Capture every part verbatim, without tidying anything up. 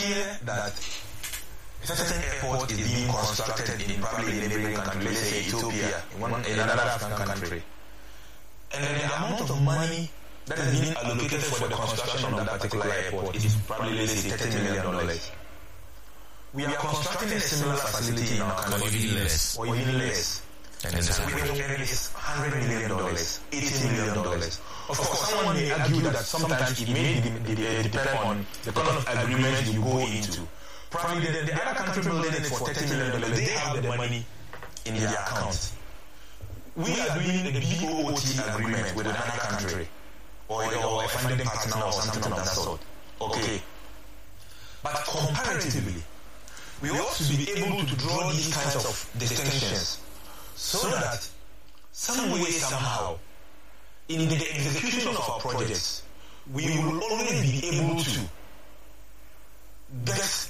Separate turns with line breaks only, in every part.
hear that a certain airport is being constructed in probably a neighboring country, let's say Ethiopia, in one, another African country, and then the amount of money that is being allocated for the construction of that particular airport is probably, let's say, thirty million dollars. We are constructing a similar facility in our country,
or even less.
Or even less.
And it's
we are is one hundred million dollars, eighty million dollars. Of course, someone may argue that sometimes it may depend on the kind of agreement you go into. Probably the, the other country building it for thirty million dollars, they have the money in their account. We are doing a B O O T agreement with another country, or, or a funding partner or something of that sort. Okay. But comparatively, we ought to be able to draw these kinds of distinctions so that some way, somehow, in the execution of our projects, we will always be able to get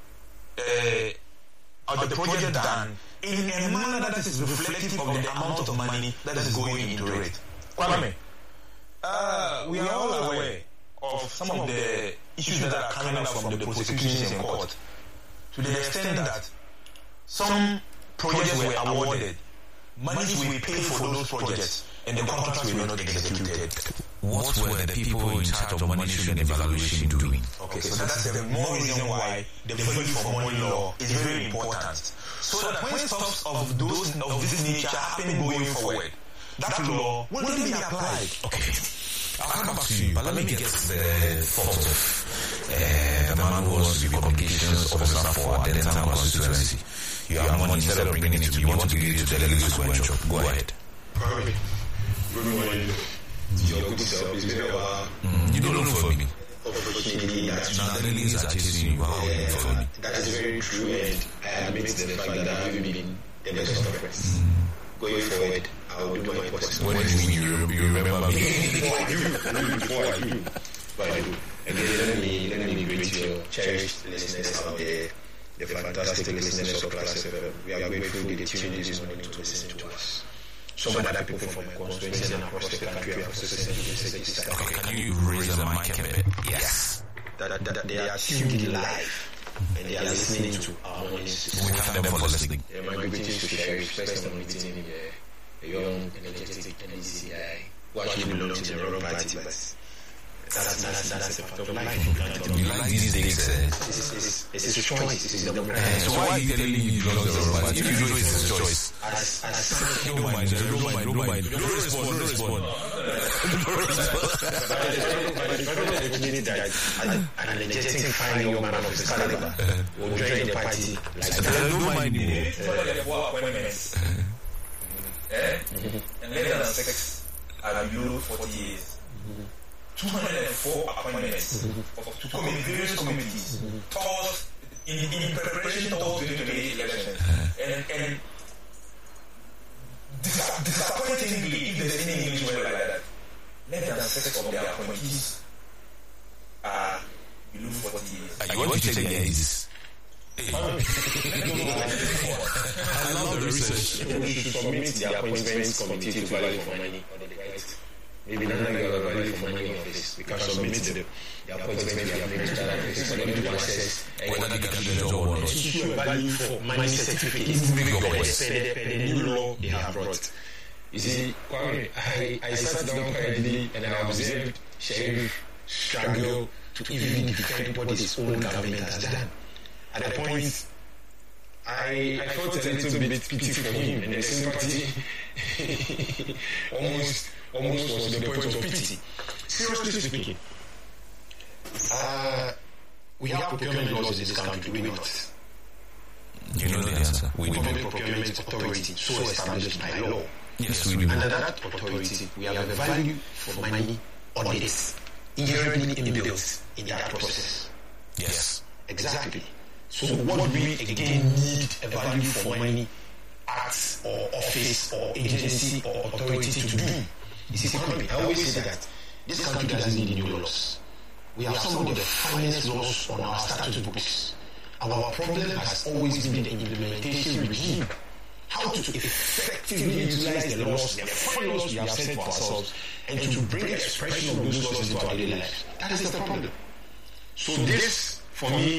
uh, the project done in a manner that is reflective of the amount of money that is going into it. Kwame, uh, we are all aware of some of the issues that are coming out from the prosecutions in court, to the extent that some projects were awarded, money we paid for those projects, and the contracts were not executed.
What were the people in charge of monitoring and evaluation doing?
Okay, so that's the more reason why the value for money law is very important. So that when stuff of those of this nature happen going forward, that law will then be applied.
Okay. I'll come back to you, but let me get the thought of uh, the man who wants to be communications officer for Adentan constituency. You have money, instead of bringing it to me, you want to give it to the delegates to ensure. Go ahead.
Good morning. Your good self is very well.
You don't look for me.
Unfortunately, that
now the delegates are chasing you. How you look for me?
That is very true, and I admit the fact that I haven't been the best of friends. Going forward, I will do my possible.
What do you mean you, you remember me?
Before I do, before I do, but I do. And then let me let me greet your cherished listeners out there, the fantastic listeners of Class F M. We are grateful they tuned in this morning to listen to us. Some other people from my constituency and across the country have also sent messages.
Okay, can you raise the mic a bit? Yes.
That, that, that they are tuned in live and they are listening to our mornings.
We thank them for listening.
Yeah, my greetings to Sheriff, first time meeting him, a young, energetic, and easy guy who actually belongs to the wrong party, but that's, that's, that's a fact of life.
You like these things, eh?
It's, it's, it's a choice. It's a democracy.
Uh, so why are you telling me you belong to the wrong party? If you know it's a choice.
As, as,
don't mind, don't mind, don't mind. Don't respond, don't respond.
But the problem of the community that an energetic, fine young man of his caliber will join the party like that.
Don't mind me.
Appointments. Eh? And later than six are below forty years. two hundred four appointments of, to commun- various communities towards, in, in preparation towards the twenty twenty-eight election. And, and dis- disappointingly, if there's any English word like that, less than six of their appointees are below forty years.
You want to check the ages? Hey. I love the research.
We should submit the appointments committee to value for money on the right. Maybe none of you have a value for money office. We can submit the, the appointment we have made to that office for them to assess
whether they can do the job or not.
Issue a value for money certificate per the new law they have brought. You see, Kwame, I, I sat down quietly and I observed Sheriff struggle to even defend what his own government has done. At the point, I, I felt a little bit pity for him, and the sympathy almost, almost was to the point of pity. Seriously speaking, uh, we have procurement laws in this country, do we not?
You know the answer. We
Public Procurement Authority, so established by law.
Yes, we do.
Under that authority, we have a value for money audits inherently inbuilt in that process.
Yes.
Exactly. So what we again need a value for money act or office or agency or authority to do is economy. I always say that this country doesn't need new laws. We have some of the finest laws on our statute books. Our problem has always been the implementation regime. How to effectively utilize the laws, the fine laws we have set for ourselves, and to bring expression of those laws into our daily lives. That is the problem. So this, for me,